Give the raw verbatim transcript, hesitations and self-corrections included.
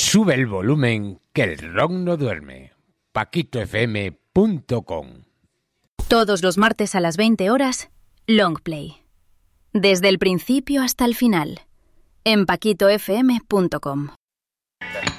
Sube el volumen, que el rock no duerme. paquito f m punto com. Todos los martes a las veinte horas, Longplay. Desde el principio hasta el final. En paquito f m punto com.